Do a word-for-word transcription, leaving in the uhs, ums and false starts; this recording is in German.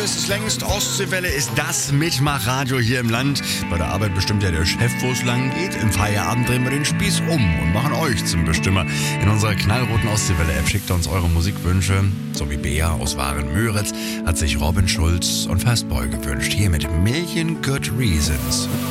ist es längst. Ostseewelle ist das Mitmachradio hier im Land. Bei der Arbeit bestimmt ja der Chef, wo es lang geht. Im Feierabend drehen wir den Spieß um und machen euch zum Bestimmer. In unserer knallroten Ostseewelle-App schickt ihr uns eure Musikwünsche. So wie Bea aus Waren-Müritz hat sich Robin Schulz und Fastboy gewünscht. Hier mit Million Good Reasons.